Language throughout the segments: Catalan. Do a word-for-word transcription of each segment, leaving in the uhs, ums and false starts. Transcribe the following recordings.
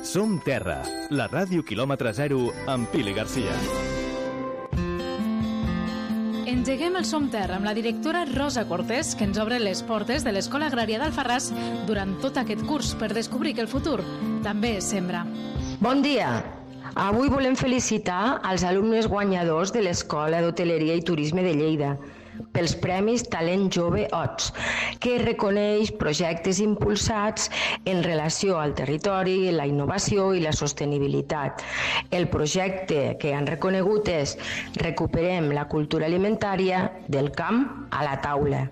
Som Terra, la ràdio quilòmetre zero amb Pili Garcia. Engeguem el Som Terra amb la directora Rosa Cortés, que ens obre les portes de l'Escola Agrària d'Alfarràs durant tot aquest curs per descobrir que el futur també sembra. Bon dia! Avui volem felicitar els alumnes guanyadors de l'Escola d'Hoteleria i Turisme de Lleida pels Premis Talent Jove O T S, que reconeix projectes impulsats en relació al territori, la innovació i la sostenibilitat. El projecte que han reconegut és Recuperem la cultura alimentària del camp a la taula.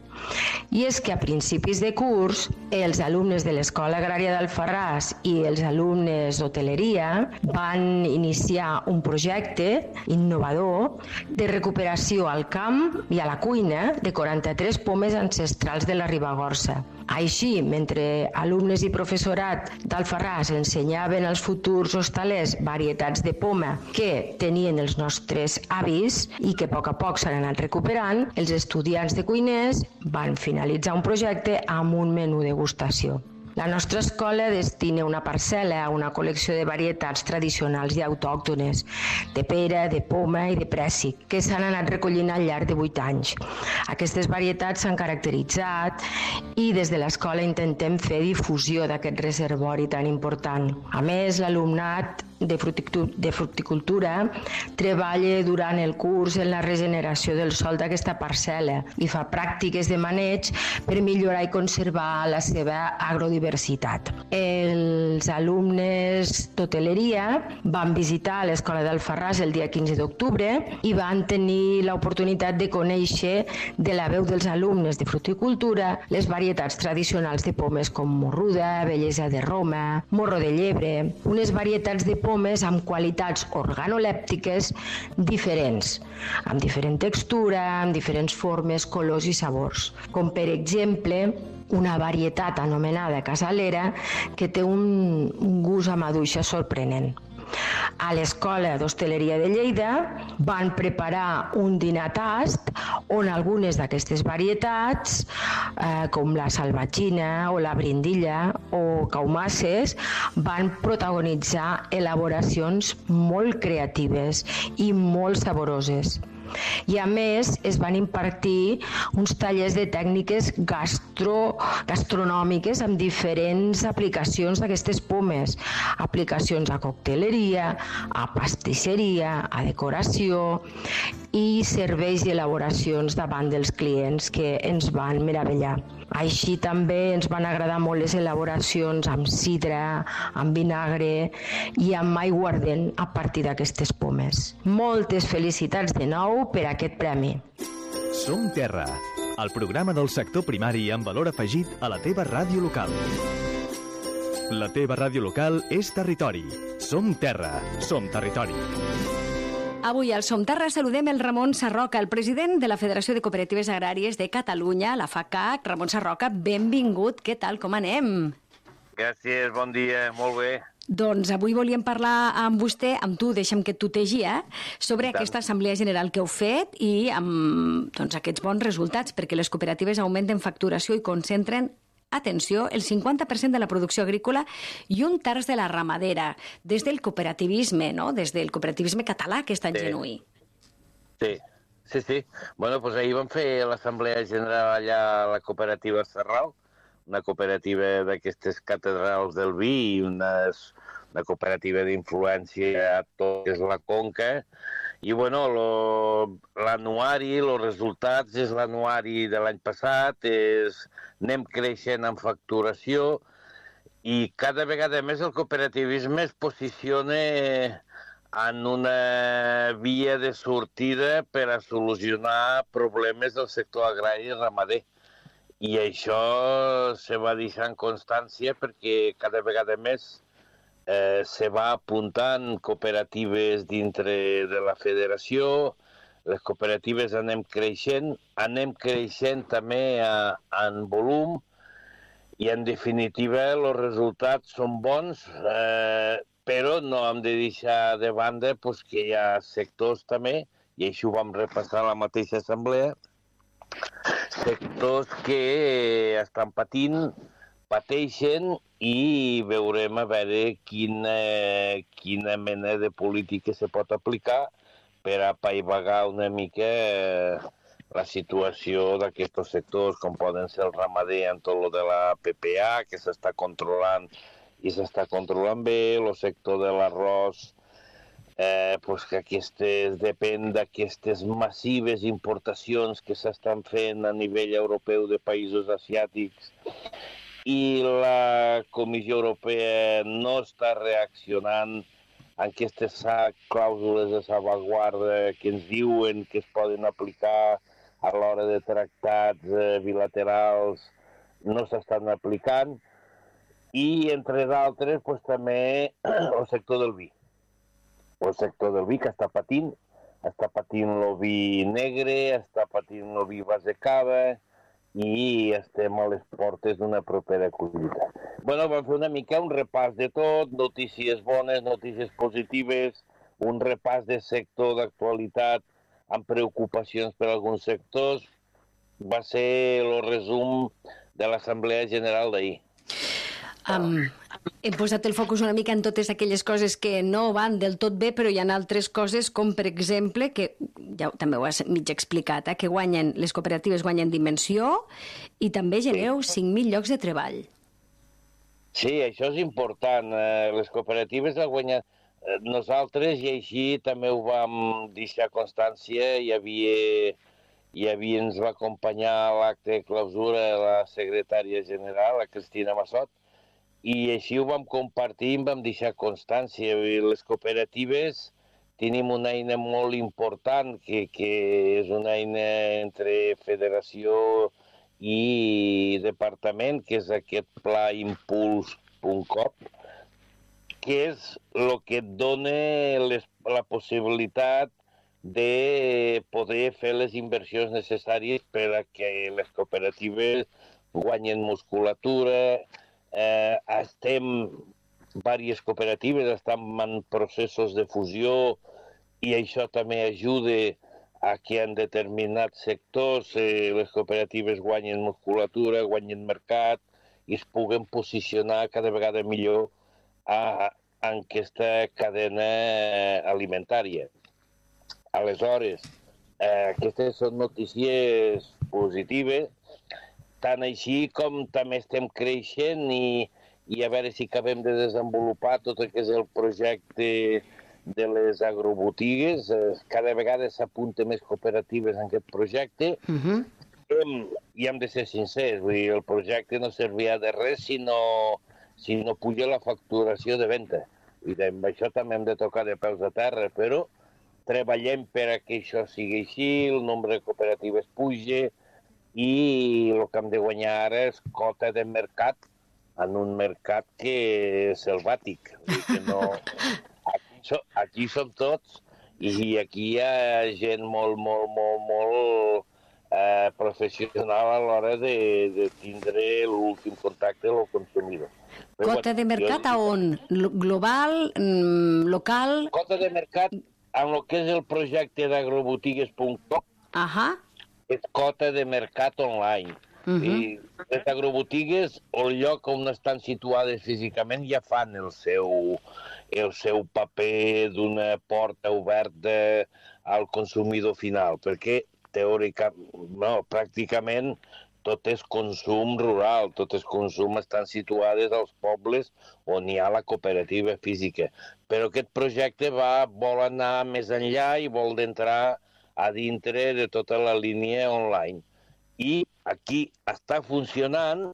I és que a principis de curs, els alumnes de l'Escola Agrària d'Alfarràs i els alumnes d'hoteleria van iniciar un projecte innovador de recuperació al camp i a la cuina de quaranta-tres pomes ancestrals de la Ribagorça. Així, mentre alumnes i professorat d'Alfarràs ensenyaven als futurs hostalers varietats de poma que tenien els nostres avis i que a poc a poc s'han anat recuperant, els estudiants de cuiners van finalitzar un projecte amb un menú degustació. La nostra escola destina una parcel·la a una col·lecció de varietats tradicionals i autòctones, de pera, de poma i de prèssic, que s'han anat recollint al llarg de vuit anys. Aquestes varietats s'han caracteritzat i des de l'escola intentem fer difusió d'aquest reservori tan important. A més, l'alumnat de fruticultura treballa durant el curs en la regeneració del sòl d'aquesta parcel·la i fa pràctiques de maneig per millorar i conservar la seva agrodiversitat. Els alumnes d'hoteleria van visitar l'Escola d'Alfarràs el dia quinze d'octubre i van tenir l'oportunitat de conèixer de la veu dels alumnes de fruticultura les varietats tradicionals de pomes com morruda, bellesa de Roma, morro de llebre, unes varietats de pomes amb qualitats organolèptiques diferents, amb diferent textura, amb diferents formes, colors i sabors. Com per exemple, una varietat anomenada casalera que té un, un gust a maduixa sorprenent. A l'Escola d'Hostaleria de Lleida van preparar un dinar tast on algunes d'aquestes varietats, eh, com la salvatgina o la brindilla o caumasses, van protagonitzar elaboracions molt creatives i molt saboroses. I a més es van impartir uns tallers de tècniques gastro, gastronòmiques amb diferents aplicacions d'aquestes pomes, aplicacions a cocteleria, a pastisseria, a decoració i serveis i elaboracions davant dels clients que ens van meravellar. Així també ens van agradar molt les elaboracions amb sidra, amb vinagre i amb aiguardent a partir d'aquestes pomes. Moltes felicitats de nou per aquest premi. Som Terra, el programa del sector primari amb valor afegit a la teva ràdio local. La teva ràdio local és territori. Som Terra, som territori. Avui al Som Terra saludem el Ramon Sarroca, el president de la Federació de Cooperatives Agràries de Catalunya, la FACAC. Ramon Sarroca, benvingut. Què tal, com anem? Gràcies, bon dia, molt bé. Doncs avui volíem parlar amb vostè, amb tu, deixa'm que et tutegi, eh, sobre aquesta assemblea general que heu fet i amb doncs, aquests bons resultats, perquè les cooperatives augmenten facturació i concentren, atenció, el cinquanta per cent de la producció agrícola i un terç de la ramadera, des del cooperativisme, no? Des del cooperativisme català, que és tan sí. genuí. Sí, sí, sí. Bueno, doncs ahir vam fer l'assemblea general allà a la cooperativa Serral, una cooperativa d'aquestes catedrals del vi i una, una cooperativa d'influència a tot que és la Conca. I, bueno, l'anuari, els resultats és l'anuari de l'any passat, és, anem creixent en facturació i cada vegada més el cooperativisme es posiciona en una via de sortida per a solucionar problemes del sector agrari i ramader. I això se va deixar en constància perquè cada vegada més eh, se va apuntant cooperatives dintre de la federació, les cooperatives anem creixent, anem creixent també a, en volum i en definitiva els resultats són bons, eh, però no hem de deixar de banda pues, que hi ha sectors també, i això ho vam repassar a la mateixa assemblea, sectors que estan patint pateixen i veurem a veure quina, quina mena de política se pot aplicar per apaivagar una mica la situació d'aquests sectors, com poden ser el ramader amb tot el de la P P A, que s'està controlant i s'està controlant bé, el sector de l'arròs, eh, pues que aquestes, depèn d'aquestes massives importacions que s'estan fent a nivell europeu de països asiàtics, i la Comissió Europea no està reaccionant a aquestes clàusules de salvaguarda que ens diuen que es poden aplicar a l'hora de tractats eh, bilaterals, no s'estan aplicant, i, entre d'altres, pues, també el sector del vi. El sector del vi que està patint, està patint el vi negre, està patint el vi base cava, i estem a les portes d'una propera collita. Bueno, vam fer una mica un repàs de tot, notícies bones, notícies positives, un repàs de sector d'actualitat amb preocupacions per alguns sectors. Va ser el resum de l'Assemblea General d'ahir. Um, hem posat el focus una mica en totes aquelles coses que no van del tot bé, però hi ha altres coses, com per exemple, que ja també ho has mig explicat, eh, que guanyen, les cooperatives guanyen dimensió i també genereu cinc mil llocs de treball. Sí, això és important. Les cooperatives han guanyat. Nosaltres, i així també ho vam deixar constància, hi havia, hi havia, ens va acompanyar a l'acte de clausura la secretària general, la Cristina Massot, i així ho vam compartir i vam deixar constància. Les cooperatives tenim una eina molt important, que, que és una eina entre federació i departament, que és aquest pla impuls punt com, que és el que et dona les, la possibilitat de poder fer les inversions necessàries per a que les cooperatives guanyen musculatura. Eh, estem, diverses cooperatives estan en processos de fusió i això també ajuda a que en determinats sectors eh, les cooperatives guanyen musculatura, guanyen mercat i es puguen posicionar cada vegada millor a, a aquesta cadena alimentària. Aleshores, eh, aquestes són notícies positives, tant així com també estem creixent i, i a veure si acabem de desenvolupar tot el que és el projecte de les agrobotigues. Eh, cada vegada s'apunten més cooperatives en aquest projecte. Uh-huh. Hem, I hem de ser sincers, vull dir, el projecte no servia de res si no, si no puja la facturació de venda. I amb això també hem de tocar de peus a terra, però treballem per a que això sigui així, el nombre de cooperatives puja i el que hem de guanyar ara és cota de mercat en un mercat que és selvàtic. Vull dir que no... Aquí, so, aquí som tots i aquí hi ha gent molt, molt, molt, molt eh, professional a l'hora de, de tindre l'últim contacte amb el consumidor. Però, cota bueno, de mercat jo... a on? Global? Local? Cota de mercat en el que és el projecte d'agrobotigues punt com. Ahà. És cota de mercat online. Uh -huh. I les agrobotigues, el lloc on estan situades físicament, ja fan el seu, el seu paper d'una porta oberta al consumidor final, perquè teòricament, no, pràcticament tot és consum rural, tot és consum, estan situades als pobles on hi ha la cooperativa física. Però aquest projecte va, vol anar més enllà i vol d'entrar a dintre de tota la línia online. I aquí està funcionant,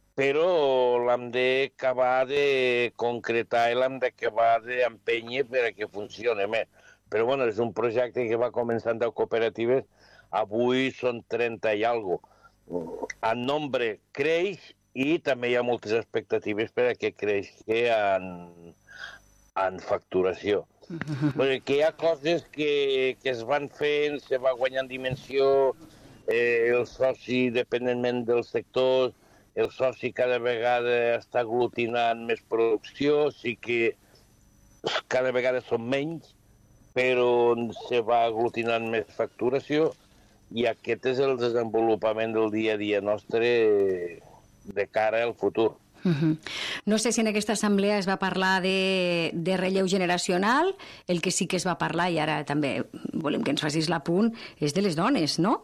però l'hem d'acabar de concretar i l'hem d'acabar d'empènyer per a que funcioni més. Però bueno, és un projecte que va començant de cooperatives, avui són trenta i alguna cosa. En nombre creix i també hi ha moltes expectatives per a que creixi en, en facturació. Perquè que hi ha coses que, que es van fent, se va guanyant dimensió, eh, el soci, dependentment del sector, el soci cada vegada està aglutinant més producció, sí que cada vegada són menys, però se va aglutinant més facturació, i aquest és el desenvolupament del dia a dia nostre de cara al futur. Uh-huh. No sé si en aquesta assemblea es va parlar de, de relleu generacional, el que sí que es va parlar, i ara també volem que ens facis l'apunt, és de les dones, no?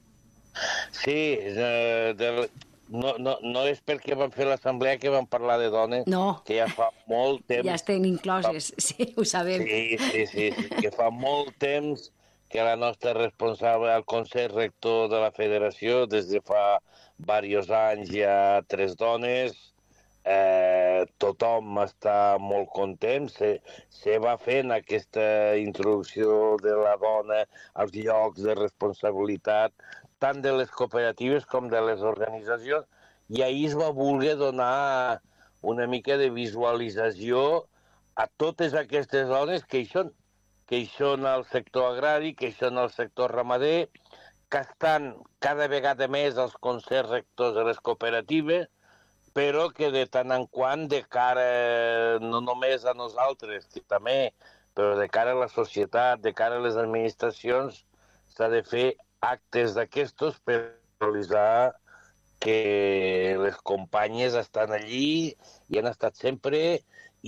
Sí, de, de, no, no, no és perquè vam fer l'assemblea que vam parlar de dones, no. que ja fa molt temps... Ja estem incloses, fa... sí, ho sabem. Sí, sí, sí, sí, que fa molt temps que la nostra responsable al Consell Rector de la Federació, des de fa diversos anys hi ha tres dones, eh, tothom està molt content, se, se va fent aquesta introducció de la dona als llocs de responsabilitat, tant de les cooperatives com de les organitzacions, i ahir es va voler donar una mica de visualització a totes aquestes dones que hi són, que hi són al sector agrari, que hi són al sector ramader, que estan cada vegada més als consells rectors de les cooperatives, però que de tant en quant, de cara no només a nosaltres, que també, però de cara a la societat, de cara a les administracions, s'ha de fer actes d'aquestos per realitzar que les companyes estan allí i han estat sempre,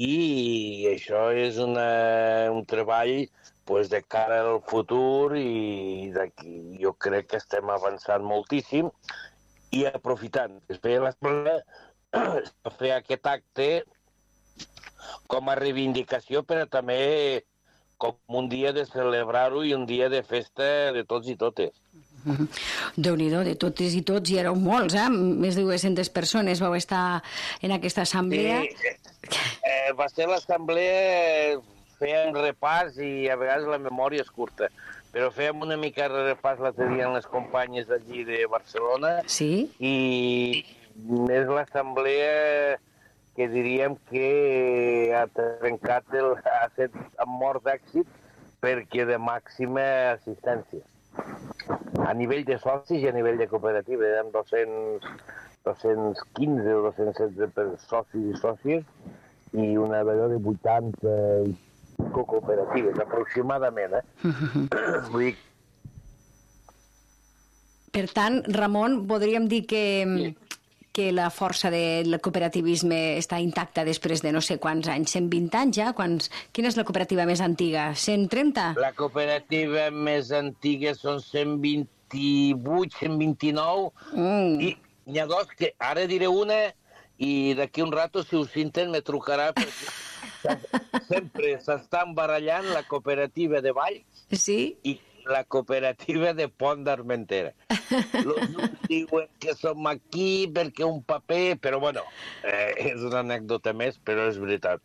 i això és una, un treball pues, de cara al futur, i d'aquí jo crec que estem avançant moltíssim, i aprofitant es feia l'assemblea a fer aquest acte com a reivindicació, però també com un dia de celebrar-ho i un dia de festa de tots i totes. Mm-hmm. Déu-n'hi-do, de totes i tots, i éreu molts, eh? Més de dues-centes persones vau estar en aquesta assemblea. Sí, eh, va ser l'assemblea, fèiem repàs i a vegades la memòria és curta, però fèiem una mica de repàs l'altre dia amb les companyes d'allí de Barcelona. Sí? I és l'assemblea que diríem que ha trencat, el, ha set amb mort d'èxit perquè de màxima assistència. A nivell de socis i a nivell de cooperativa, érem dos-cents, dos-cents quinze o dos-cents setze socis i sòcies i una vegada de vuitanta cooperatives, aproximadament. Eh? Vull dir... Per tant, Ramon, podríem dir que... Sí. que la força del cooperativisme està intacta després de no sé quants anys, cent vint anys ja? Quants... Quina és la cooperativa més antiga? cent trenta? La cooperativa més antiga són cent vint-i-vuit, cent vint-i-nou, mm. i n'hi ha dos que ara diré una i d'aquí un rato, si us senten, me trucarà perquè sempre s'estan barallant la cooperativa de Valls sí? i la cooperativa de Pont d'Armentera. Los diuen que som aquí perquè un paper, però bueno, eh, és una anècdota més, però és veritat.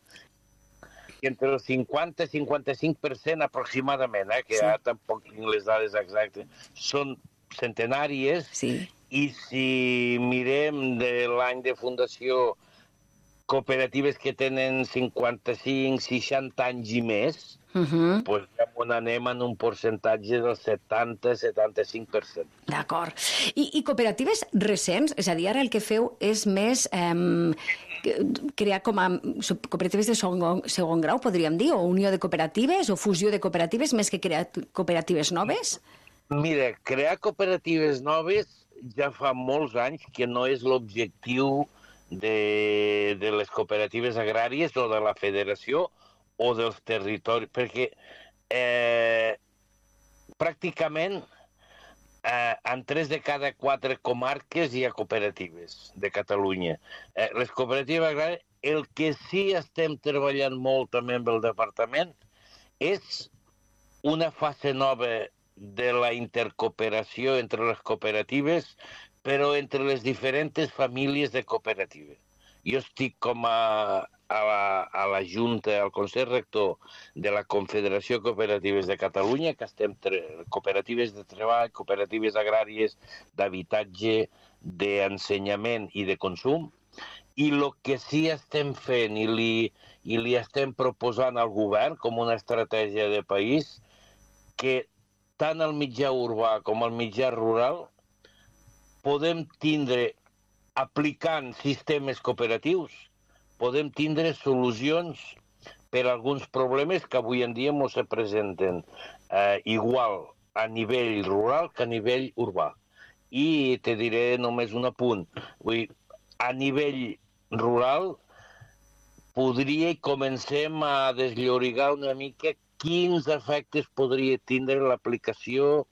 I entre el cinquanta i cinquanta-cinc per cent aproximadament, eh, que sí. Ara tampoc tinc les dades exactes, són centenàries, sí. I si mirem de l'any de fundació cooperatives que tenen cinquanta-cinc, seixanta anys i més, Uh-huh. pues ja anem en un percentatge del setanta a setanta-cinc per cent. D'acord. I, I cooperatives recents? És a dir, ara el que feu és més eh, crear com a cooperatives de segon, segon grau, podríem dir, o unió de cooperatives, o fusió de cooperatives, més que crear cooperatives noves? Mira, crear cooperatives noves ja fa molts anys que no és l'objectiu de, de les cooperatives agràries o de la federació o dels territoris, perquè eh, pràcticament eh, en tres de cada quatre comarques hi ha cooperatives de Catalunya. Eh, les cooperatives agràries, el que sí estem treballant molt també amb el departament és una fase nova de la intercooperació entre les cooperatives, però entre les diferents famílies de cooperatives. Jo estic com a a la, a la Junta, al Consell Rector de la Confederació Cooperatives de Catalunya, que estem tre... cooperatives de treball, cooperatives agràries, d'habitatge, d'ensenyament i de consum, i el que sí estem fent i li, i li estem proposant al govern com una estratègia de país, que tant el mitjà urbà com el mitjà rural podem tindre, aplicant sistemes cooperatius, podem tindre solucions per a alguns problemes que avui en dia ens se presenten eh, igual a nivell rural que a nivell urbà. I te diré només un apunt. Vull dir, a nivell rural, podria i comencem a desllorigar una mica quins efectes podria tindre l'aplicació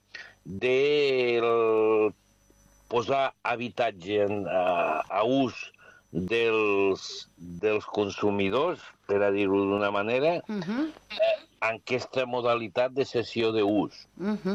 de posar habitatge en, a, a ús dels, dels consumidors, per a dir-ho d'una manera, uh-huh. eh, en aquesta modalitat de cessió d'ús. Uh-huh.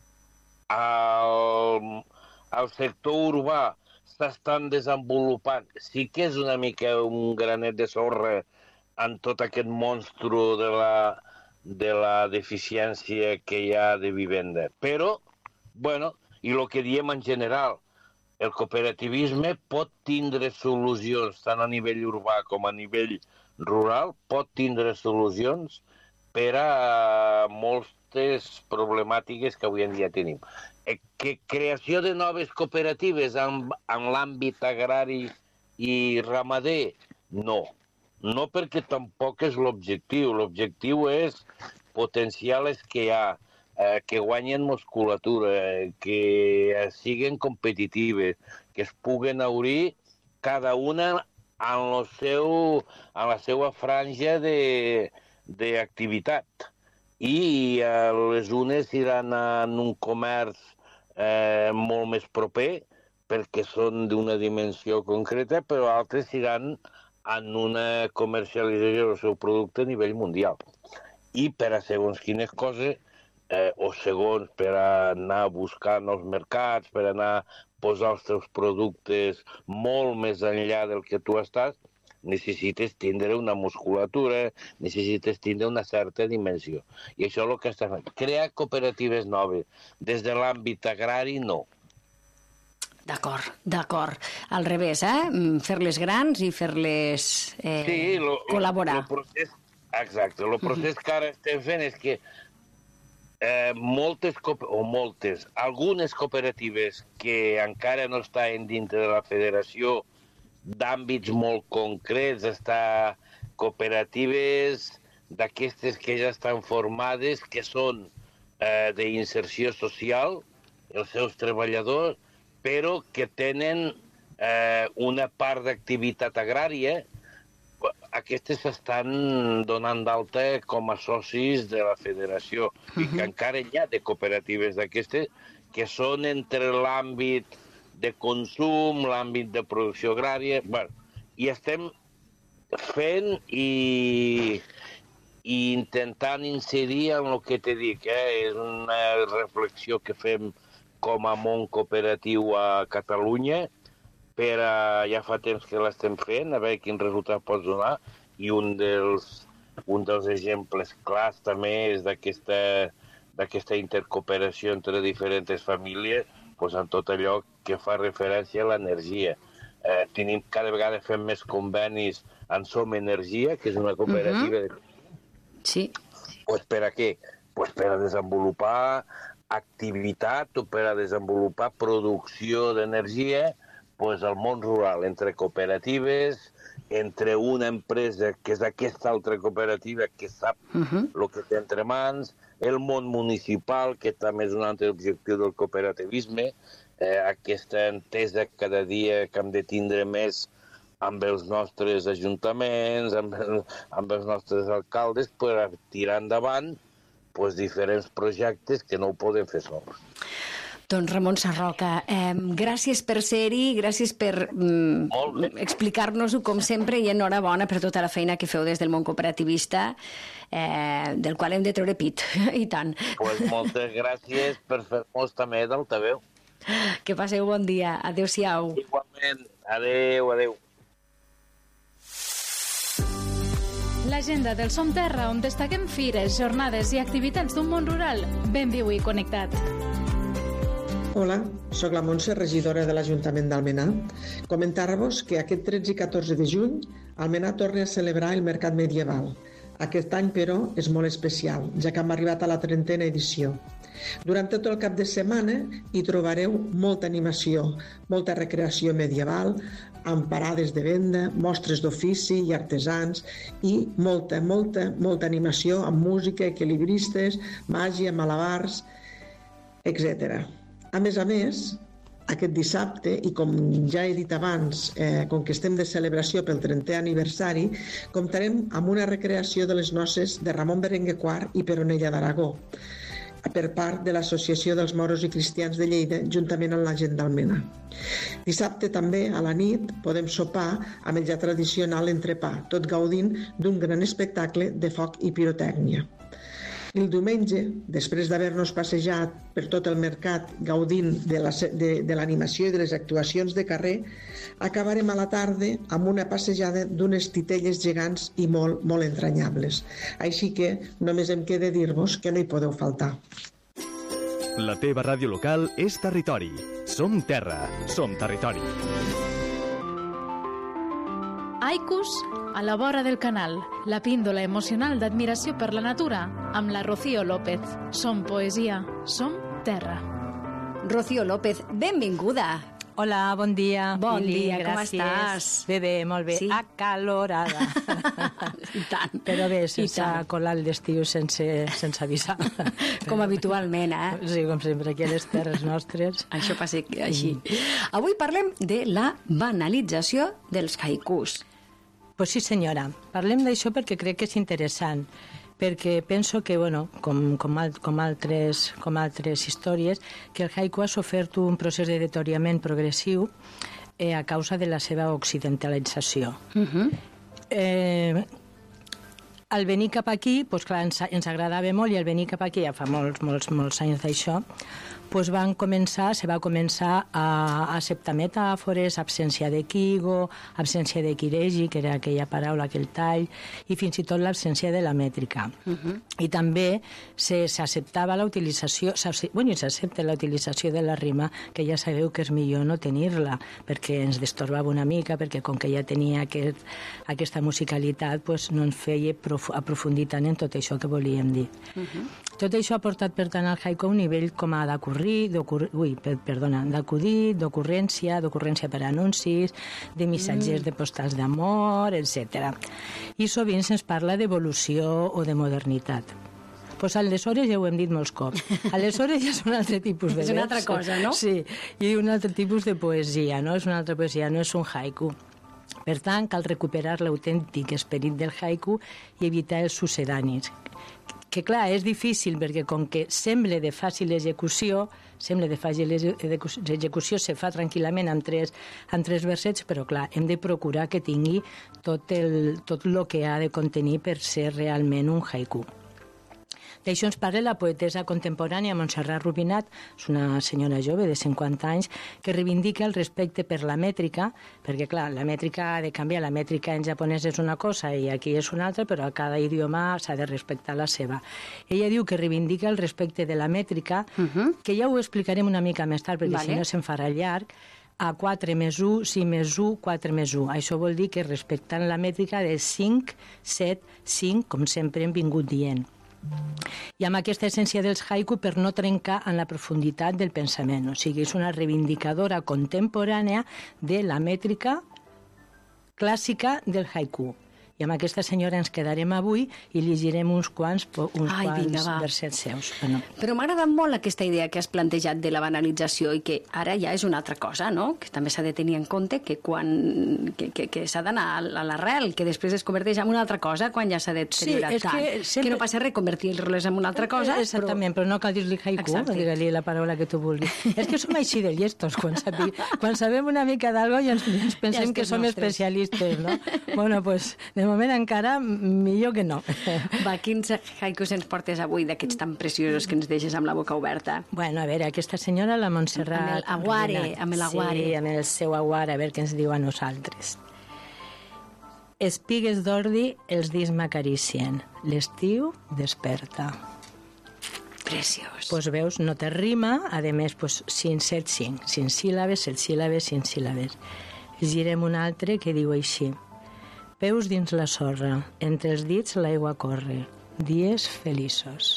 Al, al sector urbà s'estan desenvolupant, sí que és una mica un granet de sorra en tot aquest monstru de la, de la deficiència que hi ha de vivenda. Però, bueno, i el que diem en general, el cooperativisme pot tindre solucions, tant a nivell urbà com a nivell rural, pot tindre solucions per a moltes problemàtiques que avui en dia tenim. Que creació de noves cooperatives en, en l'àmbit agrari i ramader, no. No perquè tampoc és l'objectiu. L'objectiu és potenciar les que hi ha, eh, que guanyen musculatura, que siguin competitives, que es puguen obrir cada una en, lo seu, en la seva franja d'activitat. I eh, les unes iran en un comerç eh, molt més proper, perquè són d'una dimensió concreta, però altres iran en una comercialització del seu producte a nivell mundial. I per a segons quines coses, eh, o segons per a anar a buscar nous mercats, per anar a posar els teus productes molt més enllà del que tu estàs, necessites tindre una musculatura, necessites tindre una certa dimensió. I això és el que està fent. Crear cooperatives noves des de l'àmbit agrari, no. D'acord, d'acord. Al revés, eh? Fer-les grans i fer-les eh, sí, lo, col·laborar. Lo procés, exacte. El procés uh-huh. que ara estem fent és que eh, moltes, o moltes, algunes cooperatives que encara no estan dintre de la federació d'àmbits molt concrets, està cooperatives d'aquestes que ja estan formades, que són eh, d'inserció social, els seus treballadors, però que tenen eh, una part d'activitat agrària. Aquestes s'estan donant d'alta com a socis de la federació. Uh-huh. I que encara hi ha de cooperatives d'aquestes que són entre l'àmbit de consum, l'àmbit de producció agrària. Bueno, i estem fent i, i intentant incidir en el que t'he dit, eh? És una reflexió que fem com a món cooperatiu a Catalunya, per a, ja fa temps que l'estem fent, a veure quin resultat pot donar, i un dels, un dels exemples clars també és d'aquesta, d'aquesta intercooperació entre diferents famílies, doncs en tot allò que fa referència a l'energia. Eh, tenim, cada vegada fem més convenis en Som Energia, que és una cooperativa uh-huh. de... Sí. Pues per a què? Pues per a desenvolupar activitat o per a desenvolupar producció d'energia pues, al món rural, entre cooperatives, entre una empresa que és aquesta altra cooperativa que sap el uh-huh. que té entre mans, el món municipal, que també és un altre objectiu del cooperativisme, eh, aquesta entesa cada dia que hem de tindre més amb els nostres ajuntaments, amb, el, amb els nostres alcaldes, per tirar endavant pues, diferents projectes que no ho podem fer sols. Doncs Ramon Sarroca, eh, gràcies per ser-hi, gràcies per mm, explicar-nos-ho com sempre i enhorabona per tota la feina que feu des del món cooperativista, eh, del qual hem de treure pit, i tant. Pues moltes gràcies per fer-nos també d'altaveu. Que passeu bon dia. Adéu-siau. Igualment. Adéu, adéu. L'agenda del Som Terra, on destaquem fires, jornades i activitats d'un món rural ben viu i connectat. Hola, sóc la Montse, regidora de l'Ajuntament d'Almenar. Comentar-vos que aquest tretze i catorze de juny Almenar torna a celebrar el Mercat Medieval. Aquest any, però, és molt especial, ja que hem arribat a la trentena edició. Durant tot el cap de setmana hi trobareu molta animació, molta recreació medieval, amb parades de venda, mostres d'ofici i artesans i molta, molta, molta animació amb música, equilibristes, màgia, malabars, etcètera. A més a més, aquest dissabte, i com ja he dit abans, eh, com que estem de celebració pel trentè aniversari, comptarem amb una recreació de les noces de Ramon Berenguer quart i Peronella d'Aragó, per part de l'Associació dels Moros i Cristians de Lleida, juntament amb la gent d'Almenar. Dissabte també, a la nit, podem sopar amb el ja tradicional entrepà, tot gaudint d'un gran espectacle de foc i pirotècnia. El diumenge, després d'haver-nos passejat per tot el mercat gaudint de, la, de, de l'animació i de les actuacions de carrer, acabarem a la tarda amb una passejada d'unes titelles gegants i molt, molt entranyables. Així que només em queda dir-vos que no hi podeu faltar. La teva ràdio local és territori. Som terra, som territori. Haikus a la vora del canal, la píndola emocional d'admiració per la natura, amb la Rocío López. Som poesia, som terra. Rocío López, benvinguda. Hola, bon dia. Bon Lili, dia, com gràcies. estàs? Bé, bé, molt bé. Sí? Acalorada. I tant. Però bé, I sense tant. colar l'estiu sense, sense avisar. Com habitualment, eh? Sí, com sempre, aquí a les terres nostres. Això passa així. Avui parlem de la banalització dels haikus. Pues sí, senyora. Parlem d'això perquè crec que és interessant, perquè penso que, bueno, com, com, al, com, altres, com altres històries, que el haiku ha sofert un procés de deteriorament progressiu eh, a causa de la seva occidentalització. Uh-huh. Eh, al venir cap aquí, doncs clar, ens, ens agradava molt, i al venir cap aquí, ja fa molts, molts, molts anys d'això, doncs van començar, se va començar a acceptar metàfores, absència de quigo, absència de quiregi, que era aquella paraula, aquell tall, i fins i tot l'absència de la mètrica. Uh-huh. I també s'acceptava la utilització, bueno, s'accepta la utilització de la rima, que ja sabeu que és millor no tenir-la, perquè ens destorbava una mica, perquè com que ja tenia aquest, aquesta musicalitat, doncs no ens feia prof, aprofundir tant en tot això que volíem dir. Uh-huh. Tot això ha portat, per tant, al haiku a un nivell com a d'acurrir, ui, perdona, d'acudit, d'ocurrència, d'ocurrència per anuncis, de missatgers mm. de postals d'amor, etcètera. I sovint se'ns parla d'evolució o de modernitat. Pues aleshores ja ho hem dit molts cops. Aleshores ja és un altre tipus de vers. És una altra cosa, no? Sí, i un altre tipus de poesia, no? És una altra poesia, no és un haiku. Per tant, cal recuperar l'autèntic esperit del haiku i evitar els sucedanis. Que clar, és difícil perquè com que sembla de fàcil execució, sembla de fàcil execució, se fa tranquil·lament amb tres, amb tres versets, però clar, hem de procurar que tingui tot el, tot el que ha de contenir per ser realment un haiku. D'això ens parla la poetessa contemporània Montserrat Rubinat, és una senyora jove de cinquanta anys, que reivindica el respecte per la mètrica, perquè, clar, la mètrica ha de canviar, la mètrica en japonès és una cosa i aquí és una altra, però a cada idioma s'ha de respectar la seva. Ella diu que reivindica el respecte de la mètrica, uh-huh. que ja ho explicarem una mica més tard, perquè vale. Si no se'n farà llarg, a quatre més u, cinc més u, quatre més u. Això vol dir que respectant la mètrica de cinc, set, cinc, com sempre hem vingut dient. I amb aquesta essència dels haiku per no trencar en la profunditat del pensament. O sigui, és una reivindicadora contemporània de la mètrica clàssica del haiku. I amb aquesta senyora ens quedarem avui i llegirem uns quants, uns Ai, quants vinga, versets seus. Bueno. Però m'ha agradat molt aquesta idea que has plantejat de la banalització i que ara ja és una altra cosa, no? Que també s'ha de tenir en compte que quan que, que, que s'ha d'anar a l'arrel, que després es converteix en una altra cosa quan ja s'ha deteriorat sí, tant. Que, sempre... que no passa res convertir-les en una altra cosa. Exactament, però, però no cal dir-li haiku, digue-li la paraula que tu vulguis. És que som així de llestos, quan, sabi... quan sabem una mica d'algo ja ens, ens pensem ja que som nostres. especialistes, no? Bueno, pues, de moment encara millor que no. Va, quins haikus ens portes avui d'aquests tan preciosos que ens deixes amb la boca oberta? Bueno, a veure, aquesta senyora, la Montserrat... Amb el aguare, amb el aguare. Sí, amb el seu aguare, a veure què ens diu a nosaltres. Espigues d'ordi, els dits m'acaricien. L'estiu desperta. Preciós. Pues veus, no té rima, a més, pues, cinc, set, cinc. Cinc síl·labes, set síl·labes, cinc síl·labes. Girem un altre que diu així. Peus dins la sorra, entre els dits l'aigua corre, dies feliços.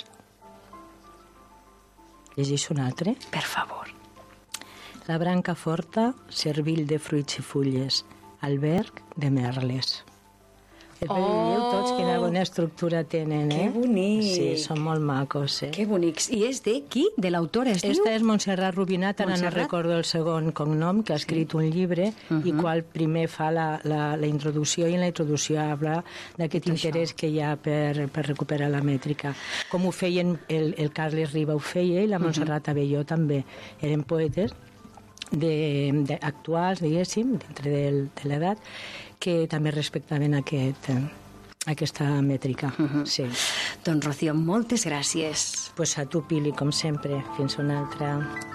Llegeixo un altre? Per favor. La branca forta, servil de fruits i fulles, alberg de merles. Després oh. veieu tots quina bona estructura tenen, eh? Que bonic. Sí, són molt macos, eh? Que bonics. I és de qui? De l'autora, es diu? Esta és Montserrat Rubinat, ara no recordo el segon cognom, que ha escrit sí. un llibre uh -huh. i qual primer fa la, la, la introducció, i en la introducció habla d'aquest interès que hi ha per, per recuperar la mètrica. Com ho feien, el, el Carles Riba ho feia i la Montserrat uh -huh. Abelló també. Eren poetes de, de actuals, diguéssim, dintre del, de l'edat, que també respectaven aquest, aquesta mètrica. Uh-huh. Sí. Doncs, Rocío, moltes gràcies. Pues a tu, Pili, com sempre. Fins una altra.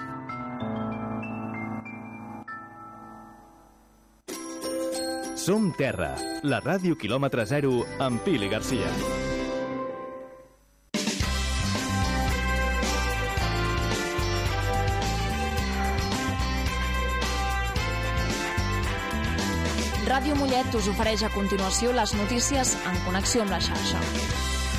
Som Terra, la ràdio quilòmetre zero amb Pili Garcia. Ràdio Mollet us ofereix a continuació les notícies en connexió amb la xarxa.